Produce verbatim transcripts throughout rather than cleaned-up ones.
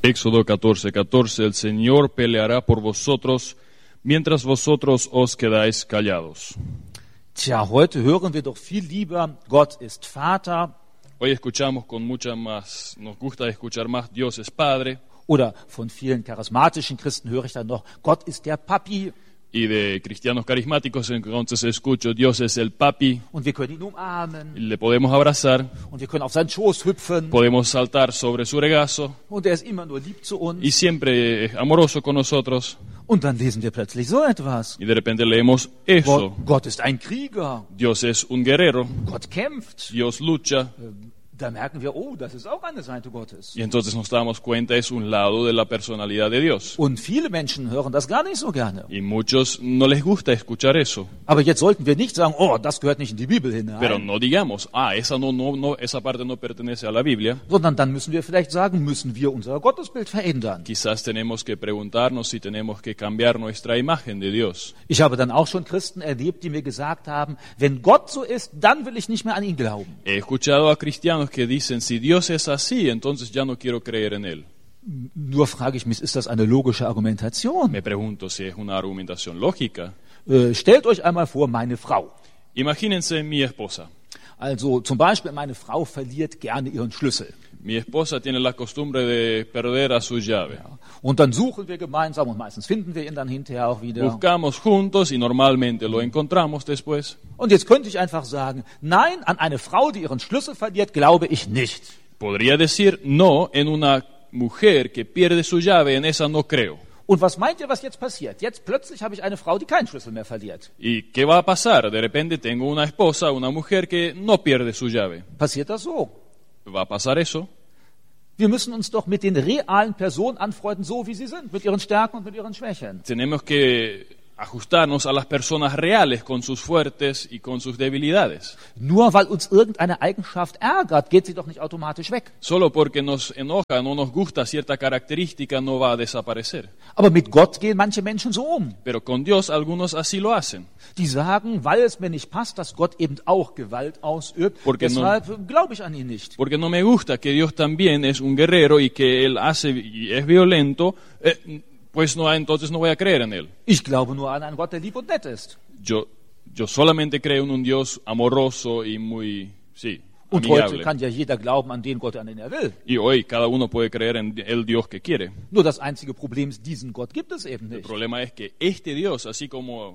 Éxodo catorce, catorce, el Señor peleará por vosotros, mientras vosotros os quedáis callados. Tja, heute hören wir doch viel lieber, Gott ist Vater. Hoy escuchamos con mucha más, nos gusta escuchar más, Dios es Padre. Oder von vielen charismatischen Christen höre ich dann noch, Gott ist der Papi. Y de cristianos carismáticos entonces escucho, Dios es el Papi, Und wir können ihn umarmen. le podemos abrazar, Und wir können auf seinen Schoß hüpfen. podemos saltar sobre su regazo Und er ist immer nur lieb zu uns. y siempre es amoroso con nosotros. Und dann lesen wir plötzlich so etwas. Y de repente leemos eso, Gott, Gott ist ein Krieger. Dios es un guerrero, Gott kämpft. Dios lucha. Da merken wir, oh, das ist auch eine Seite Gottes. Y entonces nos damos cuenta, es un lado de la personalidad de Dios. Und viele Menschen hören das gar nicht so gerne. Y muchos no les gusta escuchar eso. Aber jetzt sollten wir nicht sagen, oh, das gehört nicht in die Bibel Pero hinein. no digamos, ah, esa, no, no, no, esa parte no pertenece a la Biblia. Sondern dann müssen wir vielleicht sagen, müssen wir unser Gottesbild verändern. Quizás tenemos que preguntarnos si tenemos que cambiar nuestra imagen de Dios. Ich habe dann auch schon Christen erlebt, die mir gesagt haben, wenn Gott so ist, dann will ich nicht mehr an ihn glauben. He escuchado a cristianos que dicen, si Dios es así, entonces ya no quiero creer en Él. Nur frage ich mich, ist das eine logische Argumentation? Me pregunto si es una argumentación lógica. Äh, stellt euch einmal vor, meine Frau. Imagínense mi esposa. Also zum Beispiel, meine Frau verliert gerne ihren Schlüssel. Mi esposa tiene la costumbre de perder a su llave. Und dann suchen wir gemeinsam und meistens finden wir ihn dann hinterher auch wieder. Buscamos juntos y normalmente lo encontramos después. Und jetzt könnte ich einfach sagen, nein, an eine Frau, die ihren Schlüssel verliert, glaube ich nicht. Podría decir no en una mujer que pierde su llave, en esa no creo. Und was meint ihr, was jetzt passiert? Jetzt plötzlich habe ich eine Frau, die keinen Schlüssel mehr verliert. ¿Y qué va a pasar? De repente tengo una esposa, una mujer que no pierde su llave. Passiert das so? ¿Va a pasar eso? Wir müssen uns doch mit den realen Personen anfreunden, so wie sie sind, mit ihren Stärken und mit ihren Schwächen. Tenemos que ajustarnos a las personas reales con sus fuertes y con sus debilidades. Nur weil uns irgendeine Eigenschaft ärgert, geht sie doch nicht automatisch weg. Solo porque nos enoja, no nos gusta cierta característica, no va a desaparecer. Aber mit Gott gehen manche Menschen so um. Pero con Dios algunos así lo hacen. Die sagen, weil es mir nicht passt, dass Gott eben auch Gewalt ausübt, Porque no- deshalb glaube ich an ihn nicht. Porque no me gusta que Dios también es un guerrero y que Él hace y es violento, eh, pues no, entonces no voy a creer en Él. Ich glaube nur an einen Gott, der lieb und nett ist. Yo, yo solamente creo en un Dios amoroso y muy, sí, Und heute amigable. kann ja jeder glauben an den Gott, an den er will. Y hoy cada uno puede creer en el Dios que quiere. Nur das einzige Problem ist, diesen Gott gibt es eben El nicht. problema es que este Dios, así como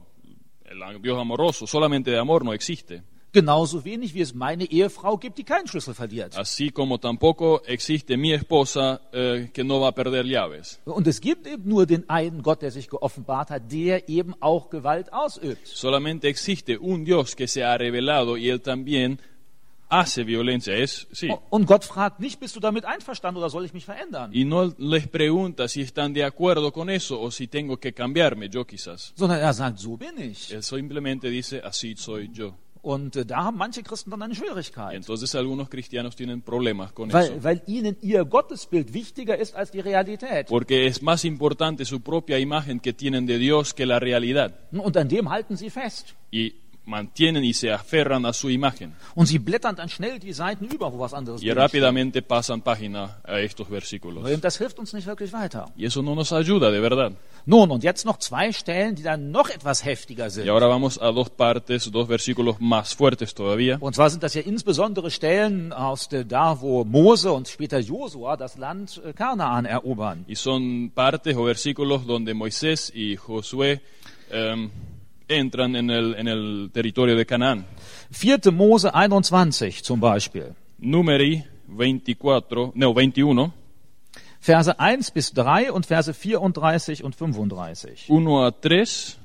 el Dios amoroso, solamente de amor no existe. Genauso wenig wie es meine Ehefrau gibt, die keinen Schlüssel verliert. Así como tampoco existe mi esposa eh, que no va a perder llaves. Und es gibt eben nur den einen Gott, der sich geoffenbart hat, der eben auch Gewalt ausübt. Solamente existe un Dios que se ha revelado y Él también hace violencia. Es, sí. Und Gott fragt nicht, bist du damit einverstanden oder soll ich mich verändern? Y no les pregunta si están de acuerdo con eso o si tengo que cambiarme, yo quizás. Sondern er sagt, so bin ich. Él simplemente dice, así soy yo. Und äh, da haben manche Christen dann eine Y Schwierigkeit. entonces algunos cristianos tienen problemas con Weil, eso. weil ihnen ihr Gottesbild wichtiger ist als die Realität. Porque es más importante su propia imagen que tienen de Dios que la realidad. Und an dem halten sie fest. Y mantienen y se aferran a su imagen. Und sie blättern dann schnell die Seiten über, wo was anderes Y drin rápidamente pasan página a estos versículos. steht. Das hilft uns nicht wirklich weiter. Y eso no nos ayuda, de verdad. Nun, und jetzt noch zwei Stellen, die dann noch etwas heftiger sind. Y ahora vamos a dos partes, dos versículos más fuertes todavía. Und zwar sind das ja insbesondere Stellen aus der, da, wo Mose und später Josua das Land äh, Kanaan erobern. Y son partes o versículos donde Moisés y Josué em, entran en el, en el territorio de Canaán. vierte Mose einundzwanzig zum Beispiel. Numeri veinticuatro, no, veintiuno, Verse eins bis drei und Verse vierunddreißig und fünfunddreißig. uno a tres,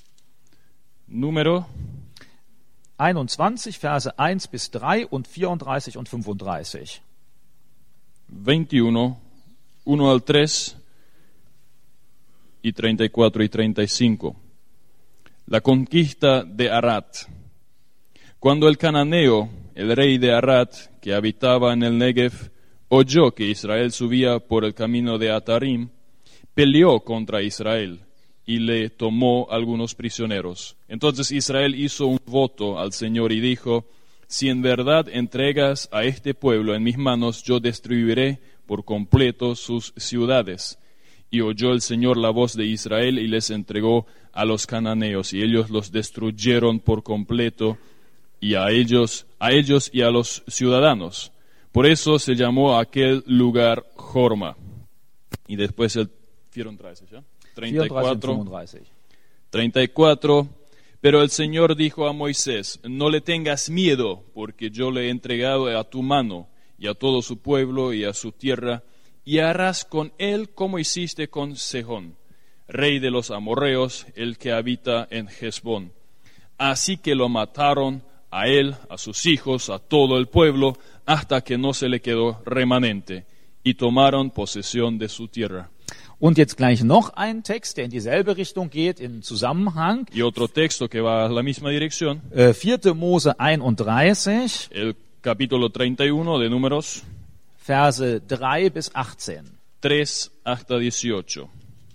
número einundzwanzig, Verse eins bis drei und vierunddreißig und fünfunddreißig. veintiuno, uno al tres y treinta y cuatro y treinta y cinco. La conquista de Arad. Cuando el cananeo, el rey de Arad, que habitaba en el Negev, oyó que Israel subía por el camino de Atarim, peleó contra Israel y le tomó algunos prisioneros. Entonces Israel hizo un voto al Señor y dijo, si en verdad entregas a este pueblo en mis manos, yo destruiré por completo sus ciudades. Y oyó el Señor la voz de Israel y les entregó a los cananeos, y ellos los destruyeron por completo, y a ellos, a ellos y a los ciudadanos. Por eso se llamó aquel lugar Jorma. Y después el ¿ya? treinta y cuatro, treinta y cuatro. Pero el Señor dijo a Moisés, no le tengas miedo, porque yo le he entregado a tu mano, y a todo su pueblo, y a su tierra, y harás con él como hiciste con Sejón, rey de los amorreos, el que habita en Hesbón. Así que lo mataron a él, a sus hijos, a todo el pueblo, hasta que no se le quedó remanente, y tomaron posesión de su tierra. Und jetzt gleich noch ein Text, der in dieselbe Richtung geht, im Zusammenhang. Y otro texto que va a la misma dirección. Äh, vierte Mose einunddreißig. El capítulo treinta y uno de Números. Verse drei bis achtzehn. tres hasta dieciocho.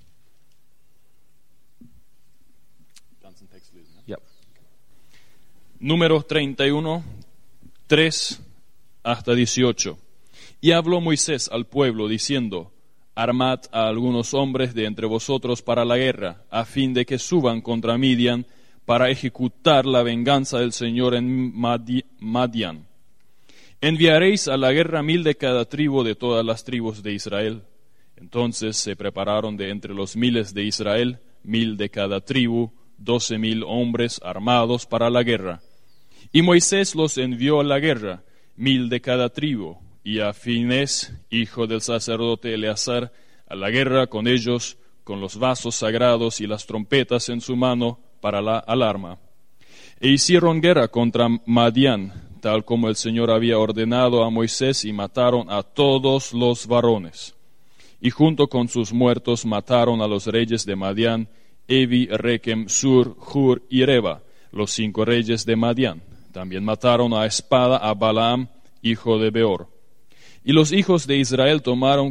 Ja. Números treinta y uno, tres hasta dieciocho. Y habló Moisés al pueblo diciendo, armad a algunos hombres de entre vosotros para la guerra, a fin de que suban contra Midian para ejecutar la venganza del Señor en Madi- Madián. Enviaréis a la guerra mil de cada tribu de todas las tribus de Israel. Entonces se prepararon de entre los miles de Israel, mil de cada tribu, doce mil hombres armados para la guerra. Y Moisés los envió a la guerra, mil de cada tribu, y a Finés, hijo del sacerdote Eleazar, a la guerra con ellos, con los vasos sagrados y las trompetas en su mano para la alarma. E hicieron guerra contra Madián, tal como el Señor había ordenado a Moisés, y mataron a todos los varones. Y junto con sus muertos mataron a los reyes de Madián, Evi, Rekem, Sur, Hur y Reba, los cinco reyes de Madián. También mataron a espada a Balaam, hijo de Beor. Y los hijos de Israel tomaron